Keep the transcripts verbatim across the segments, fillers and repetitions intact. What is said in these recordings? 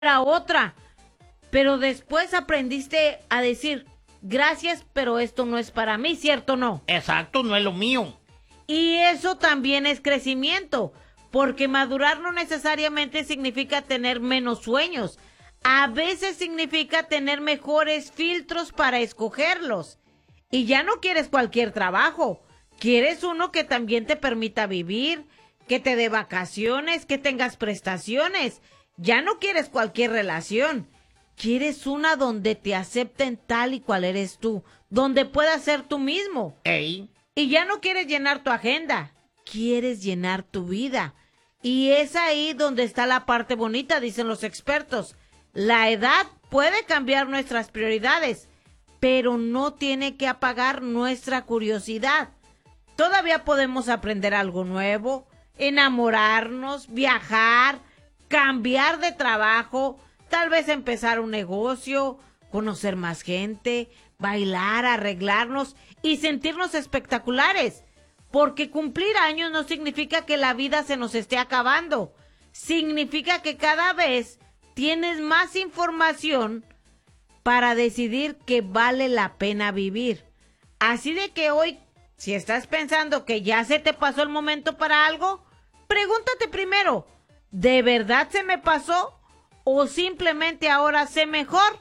a otra. Pero después aprendiste a decir, gracias, pero esto no es para mí, ¿cierto o no? Exacto, no es lo mío. Y eso también es crecimiento, porque madurar no necesariamente significa tener menos sueños. A veces significa tener mejores filtros para escogerlos. Y ya no quieres cualquier trabajo. Quieres uno que también te permita vivir, que te dé vacaciones, que tengas prestaciones. Ya no quieres cualquier relación. Quieres una donde te acepten tal y cual eres tú, donde puedas ser tú mismo. Ey. Y ya no quieres llenar tu agenda, quieres llenar tu vida. Y es ahí donde está la parte bonita, dicen los expertos. La edad puede cambiar nuestras prioridades, pero no tiene que apagar nuestra curiosidad. Todavía podemos aprender algo nuevo, enamorarnos, viajar, cambiar de trabajo, tal vez empezar un negocio, conocer más gente, bailar, arreglarnos y sentirnos espectaculares. Porque cumplir años no significa que la vida se nos esté acabando. Significa que cada vez tienes más información para decidir que vale la pena vivir. Así de que hoy, si estás pensando que ya se te pasó el momento para algo, pregúntate primero, ¿de verdad se me pasó? ¿O simplemente ahora sé mejor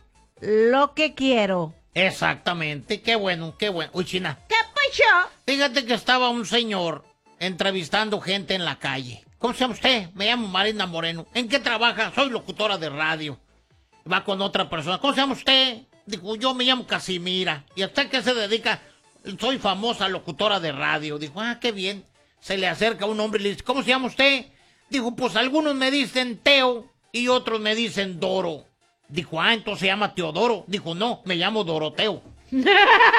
lo que quiero? Exactamente, qué bueno, qué bueno. Uy, China. ¿Qué pasó? Fíjate que estaba un señor entrevistando gente en la calle. ¿Cómo se llama usted? Me llamo Marina Moreno. ¿En qué trabaja? Soy locutora de radio. Va con otra persona. ¿Cómo se llama usted? Dijo, yo me llamo Casimira. ¿Y a usted qué se dedica? Soy famosa locutora de radio. Dijo, ah, qué bien. Se le acerca un hombre y le dice, ¿cómo se llama usted? Dijo, pues algunos me dicen Teo y otros me dicen Doro. Dijo, ah, entonces se llama Teodoro. Dijo, no, me llamo Doroteo.